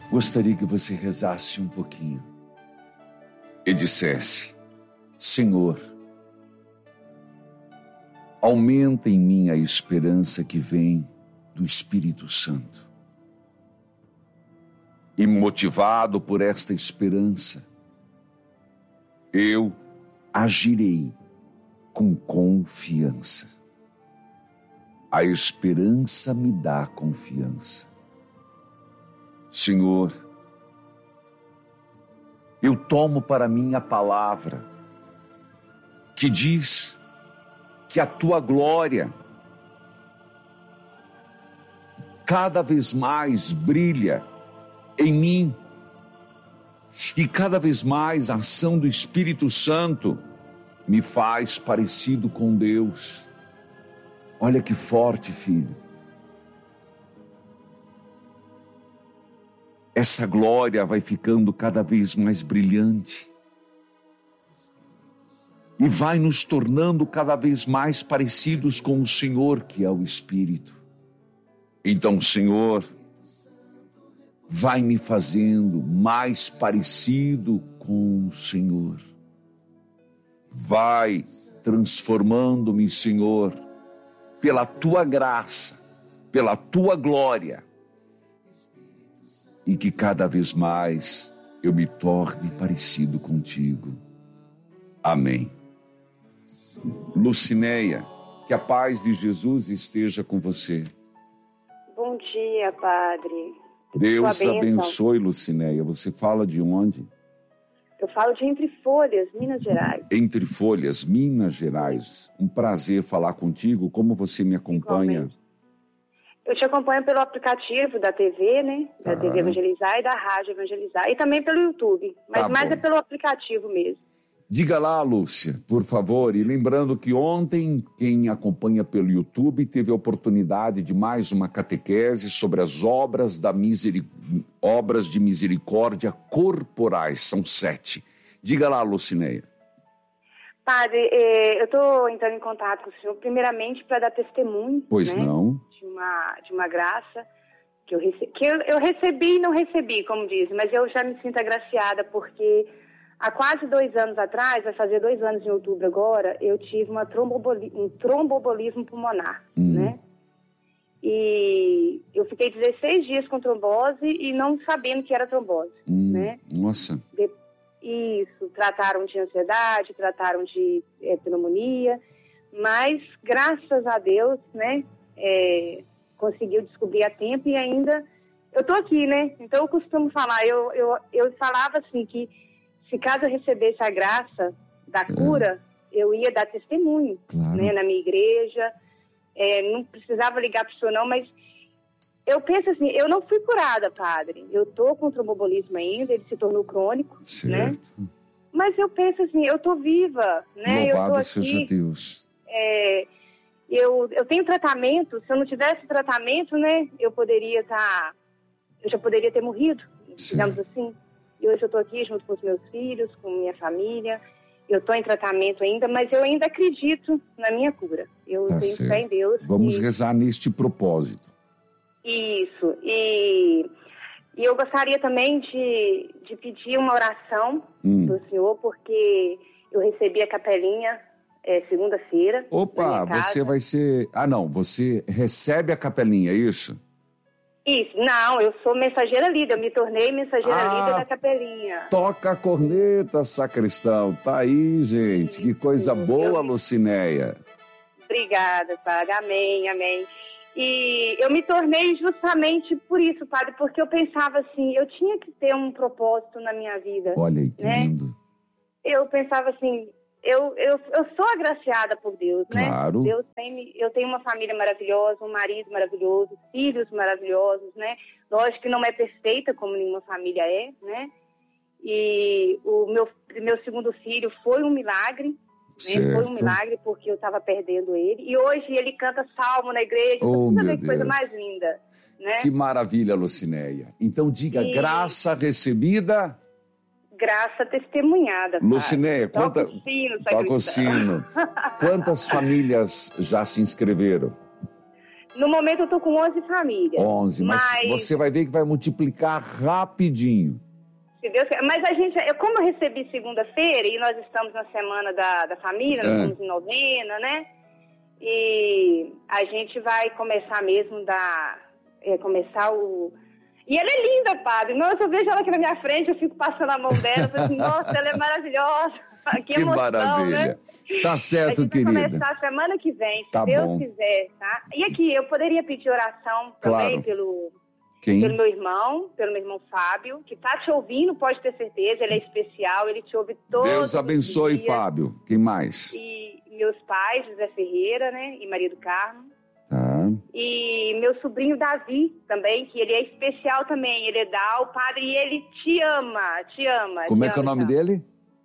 Gostaria que você rezasse um pouquinho e dissesse: Senhor, aumenta em mim a esperança que vem do Espírito Santo. E motivado por esta esperança, eu agirei com confiança. A esperança me dá confiança. Senhor, eu tomo para mim a palavra que diz que a tua glória cada vez mais brilha em mim e cada vez mais a ação do Espírito Santo me faz parecido com Deus. Olha que forte, filho. Essa glória vai ficando cada vez mais brilhante e vai nos tornando cada vez mais parecidos com o Senhor, que é o Espírito. Então, Senhor, vai me fazendo mais parecido com o Senhor. Vai transformando-me, Senhor, pela tua graça, pela tua glória, e que cada vez mais eu me torne parecido contigo. Amém. Lucinéia, que a paz de Jesus esteja com você. Bom dia, Padre. Deus abençoe, Lucinéia. Você fala de onde? Eu falo de Entre Folhas, Minas Gerais. Entre Folhas, Minas Gerais. Um prazer falar contigo. Como você me acompanha? Igualmente. Eu te acompanho pelo aplicativo da TV, né? Da TV Evangelizar e da Rádio Evangelizar. E também pelo YouTube. Mas mais é pelo aplicativo mesmo. Diga lá, Lúcia, por favor. E lembrando que ontem, quem acompanha pelo YouTube teve a oportunidade de mais uma catequese sobre as obras de misericórdia corporais. São 7. Diga lá, Lucinéia. Padre, eu estou entrando em contato com o senhor, primeiramente, para dar testemunho. Pois né? não. De uma graça que eu recebi e não recebi, como diz, mas eu já me sinto agraciada, porque há quase 2 anos atrás, vai fazer 2 anos em outubro agora, eu tive um tromboembolismo pulmonar, né? E eu fiquei 16 dias com trombose e não sabendo que era trombose, né? Nossa. Isso, trataram de ansiedade, trataram de pneumonia, mas graças a Deus, né, conseguiu descobrir a tempo e ainda eu tô aqui, né? Então eu costumo falar, eu falava assim que se caso eu recebesse a graça da cura, eu ia dar testemunho, né, na minha igreja, não precisava ligar para o senhor não, mas eu penso assim, eu não fui curada, Padre. Eu tô com tromboembolismo ainda, ele se tornou crônico, certo, né? Mas eu penso assim, eu tô viva, né? Louvado eu tô aqui, seja Deus. Eu tenho tratamento, se eu não tivesse tratamento, né, eu já poderia ter morrido, digamos assim. E hoje eu tô aqui junto com os meus filhos, com minha família. Eu tô em tratamento ainda, mas eu ainda acredito na minha cura. Eu tenho fé em Deus. Vamos rezar neste propósito. Isso, e eu gostaria também de pedir uma oração do senhor, porque eu recebi a capelinha segunda-feira. Opa, você vai ser... você recebe a capelinha, é isso? Isso, não, eu sou mensageira líder, eu me tornei mensageira líder da capelinha. Toca a corneta, sacristão, tá aí, gente, que coisa boa, Lucinéia. Obrigada, Padre, amém, amém. E eu me tornei justamente por isso, Padre, porque eu pensava assim, eu tinha que ter um propósito na minha vida. Olha aí, que lindo. Eu pensava assim, eu sou agraciada por Deus, claro, né? Eu tenho uma família maravilhosa, um marido maravilhoso, filhos maravilhosos, né? Lógico que não é perfeita como nenhuma família é, né? E o meu segundo filho foi um milagre. Né? Foi um milagre porque eu estava perdendo ele. E hoje ele canta salmo na igreja. Você vê que coisa mais linda. Né? Que maravilha, Lucinéia. Então diga, graça recebida... Graça testemunhada. Lucinéia, toca o sino. Quantas famílias já se inscreveram? No momento eu estou com 11 famílias. 11, mas você vai ver que vai multiplicar rapidinho. Se Deus quer. Mas como eu recebi segunda-feira e nós estamos na semana da família, nós estamos em novena, né? E a gente vai começar mesmo começar o... E ela é linda, padre. Nossa, eu vejo ela aqui na minha frente, eu fico passando a mão dela, eu falo assim, nossa, ela é maravilhosa. Que emoção, maravilha. Né? Tá certo, querida. Vai começar semana que vem, se Deus quiser, tá? E aqui, eu poderia pedir oração também pelo meu irmão Fábio, que tá te ouvindo, pode ter certeza, ele é especial, ele te ouve todos Deus abençoe, os dias. Fábio. Quem mais? E meus pais, José Ferreira, né, e Maria do Carmo. E meu sobrinho Davi também, que ele é especial também, ele é o padre, e ele te ama. Como é que é o nome dele?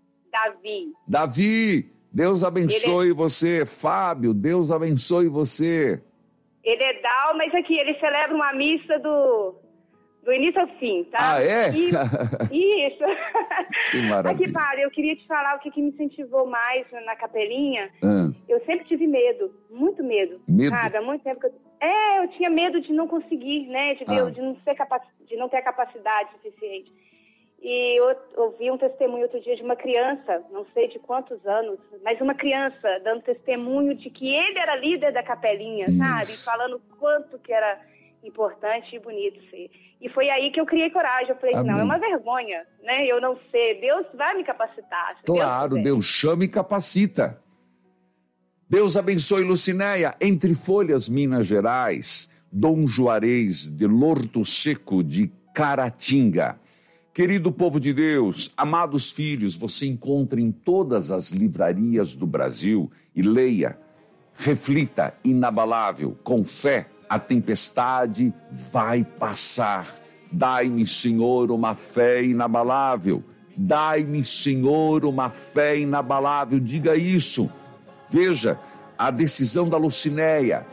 Davi, Deus abençoe você. Fábio, Deus abençoe você. Ele é mas aqui ele celebra uma missa do início ao fim, tá? Ah, é? Isso. Que maravilha. Aqui, padre, eu queria te falar o que me incentivou mais na capelinha. Eu sempre tive medo, muito medo. Sabe? Há muito tempo que eu tinha medo de não conseguir, né? De não ter a capacidade suficiente. E eu ouvi um testemunho outro dia de uma criança, não sei de quantos anos, mas uma criança dando testemunho de que ele era líder da capelinha, sabe? Falando quanto que era importante e bonito ser. E foi aí que eu criei coragem. Eu falei, não, é uma vergonha, né? Eu não sei, Deus vai me capacitar. Claro, Deus chama e capacita. Deus abençoe Lucinéia. Entre Folhas, Minas Gerais, Dom Juarez de Lorto Seco de Caratinga. Querido povo de Deus, amados filhos, você encontra em todas as livrarias do Brasil e leia, reflita, inabalável, com fé, a tempestade vai passar. Dai-me, Senhor, uma fé inabalável. Dai-me, Senhor, uma fé inabalável. Diga isso. Veja, a decisão da Lucinéia.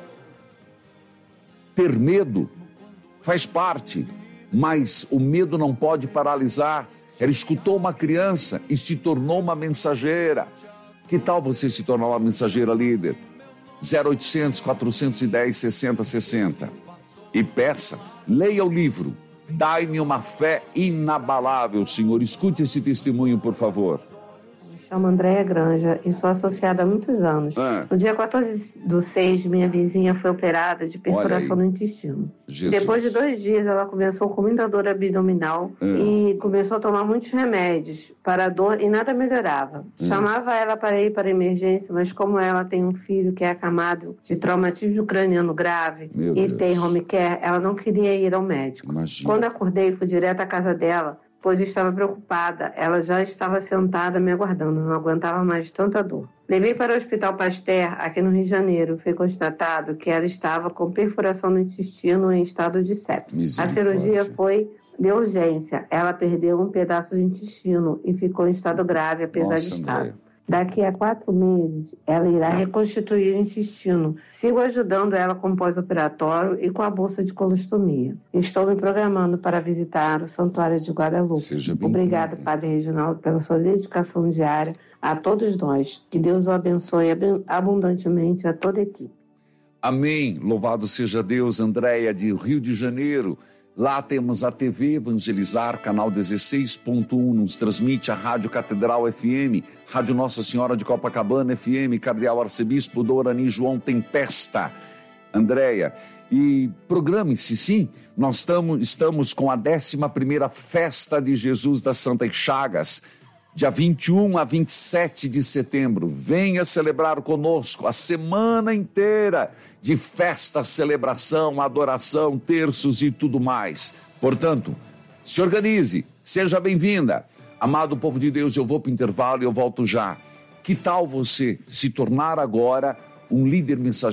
Ter medo faz parte, mas o medo não pode paralisar. Ela escutou uma criança e se tornou uma mensageira. Que tal você se tornar uma mensageira líder? 0800 410 6060. E peça, leia o livro, Dai-me uma fé inabalável, Senhor. Escute esse testemunho, por favor. Me chamo Andréia Granja e sou associada há muitos anos. No dia 14/6, minha vizinha foi operada de perfuração no intestino. Jesus. Depois de 2 dias, ela começou com muita dor abdominal e começou a tomar muitos remédios para a dor e nada melhorava. Chamava ela para ir para a emergência, mas como ela tem um filho que é acamado de traumatismo craniano grave tem home care, ela não queria ir ao médico. Imagina. Quando acordei, fui direto à casa dela, pois estava preocupada. Ela já estava sentada me aguardando, não aguentava mais tanta dor. Levei para o Hospital Pasteur, aqui no Rio de Janeiro. Foi constatado que ela estava com perfuração no intestino em estado de sepsis. A cirurgia foi de urgência. Ela perdeu um pedaço do intestino e ficou em estado grave, apesar de estar. Daqui a 4 meses, ela irá reconstituir o intestino. Sigo ajudando ela com o pós-operatório e com a bolsa de colostomia. Estou me programando para visitar o Santuário de Guadalupe. Obrigado, Padre Reginaldo, pela sua dedicação diária a todos nós. Que Deus o abençoe abundantemente a toda a equipe. Amém. Louvado seja Deus. Andréia, de Rio de Janeiro. Lá temos a TV Evangelizar, canal 16.1, nos transmite a Rádio Catedral FM, Rádio Nossa Senhora de Copacabana FM, Cardeal Arcebispo Dorani João Tempesta. Andréia, e programe-se, sim, nós estamos com a 11ª Festa de Jesus das Santas Chagas, dia 21 a 27 de setembro. Venha celebrar conosco a semana inteira de festa, celebração, adoração, terços e tudo mais. Portanto, se organize, seja bem-vinda. Amado povo de Deus, eu vou para o intervalo e eu volto já. Que tal você se tornar agora um líder mensageiro?